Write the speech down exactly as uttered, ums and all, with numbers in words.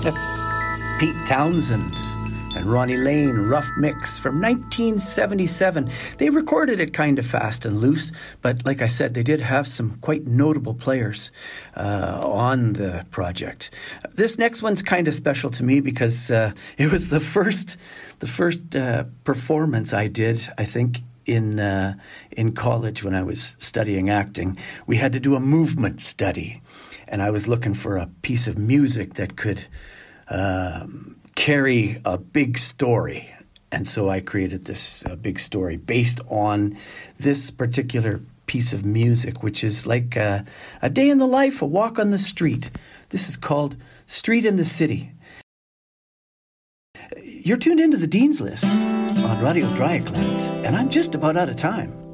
That's Pete Townsend and Ronnie Lane, Rough Mix from nineteen seventy-seven. They recorded it kind of fast and loose, but like I said, they did have some quite notable players uh, on the project. This next one's kind of special to me because uh, it was the first, the first uh, performance I did, I think, in uh, in college when I was studying acting. We had to do a movement study, and I was looking for a piece of music that could um, carry a big story. And so I created this uh, big story based on this particular piece of music, which is like a, a day in the life, a walk on the street. This is called Street in the City. You're tuned into the Dean's List on Radio Dreieckland, and I'm just about out of time.